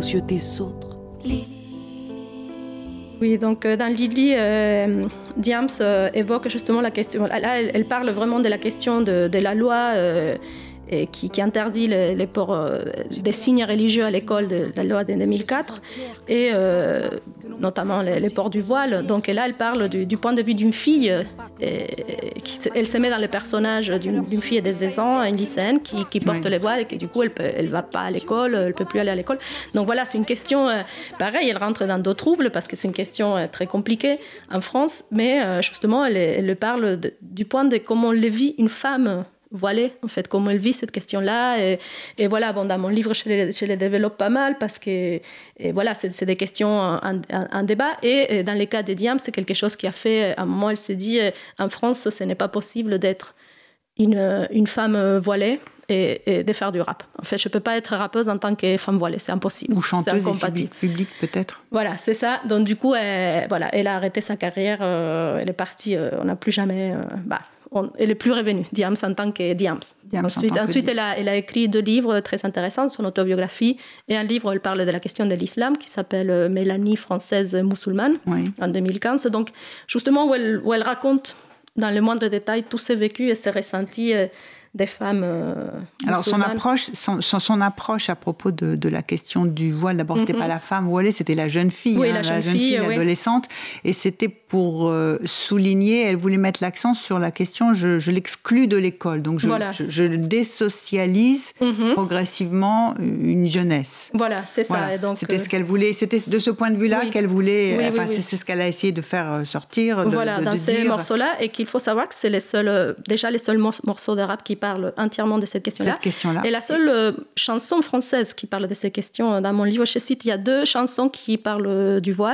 yeux des autres. Oui, donc dans Lily, Diams évoque justement la question. Là, elle parle vraiment de la question de la loi qui interdit les ports des signes religieux à l'école, de la loi de 2004, et notamment les ports du voile. Donc là, elle parle du point de vue d'une fille. Elle se met dans le personnage d'une fille de 16 ans, une lycéenne, qui porte les voiles et qui du coup, elle va pas à l'école, elle peut plus aller à l'école. Donc voilà, c'est une question, pareil, elle rentre dans d'autres troubles parce que c'est une question très compliquée en France, mais justement, elle parle du point de comment on le vit une femme voilée, en fait, comment elle vit cette question-là. Et voilà, bon, dans mon livre, je les développe pas mal parce que voilà, c'est des questions en débat. Et dans les cas de Diams, c'est quelque chose qui a fait, à un moment, elle s'est dit, en France, ce n'est pas possible d'être une femme voilée et de faire du rap. En fait, je ne peux pas être rappeuse en tant que femme voilée, c'est impossible. Ou chanteuse et publique, peut-être. Voilà, c'est ça. Donc du coup, elle a arrêté sa carrière, elle est partie, on n'a plus jamais... elle n'est plus revenue, Diams en tant que Diams. Ensuite elle a écrit 2 livres très intéressants, son autobiographie, et un livre où elle parle de la question de l'islam, qui s'appelle Mélanie, française musulmane, en 2015. Donc, justement, où elle raconte dans le moindre détail tous ses vécus et ses ressentis des femmes Alors son approche à propos de la question du voile, d'abord c'était pas la femme voilée, c'était la jeune fille, la jeune fille, l'adolescente, et c'était pour souligner, elle voulait mettre l'accent sur la question, je l'exclus de l'école, donc je désocialise progressivement une jeunesse. Voilà, c'est ça. Voilà. Et donc, c'était ce qu'elle voulait, c'était de ce point de vue-là qu'elle voulait, c'est ce qu'elle a essayé de faire sortir. Dans ces morceaux-là, et qu'il faut savoir que c'est les seuls morceaux de rap qui parlent entièrement de cette question-là. Et la seule chanson française qui parle de ces questions, dans mon livre, je cite, il y a 2 chansons qui parlent du voile,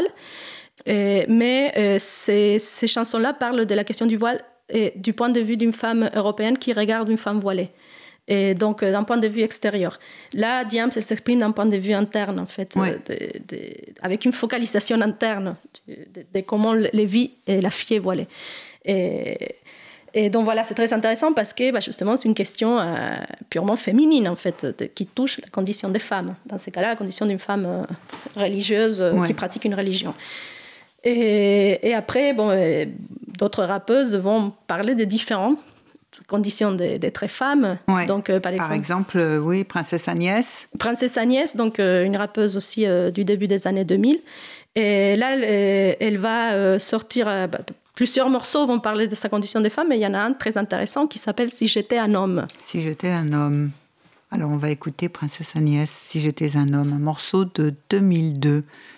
mais ces chansons-là parlent de la question du voile et du point de vue d'une femme européenne qui regarde une femme voilée. Et donc, d'un point de vue extérieur. Là, Diams, elle s'exprime d'un point de vue interne, en fait, avec une focalisation interne de comment les vit la fille voilée. Et donc voilà, c'est très intéressant parce que justement, c'est une question purement féminine, en fait, qui touche la condition des femmes. Dans ces cas-là, la condition d'une femme religieuse qui pratique une religion. Et après, d'autres rappeuses vont parler des différentes conditions d'être femme. Donc, par exemple, Princesse Agnès. Princesse Agnès, donc une rappeuse aussi du début des années 2000. Et là, elle va sortir... plusieurs morceaux vont parler de sa condition de femme, mais il y en a un très intéressant qui s'appelle « Si j'étais un homme ». Si j'étais un homme. Alors, on va écouter Princesse Agnès, « Si j'étais un homme », un morceau de 2002.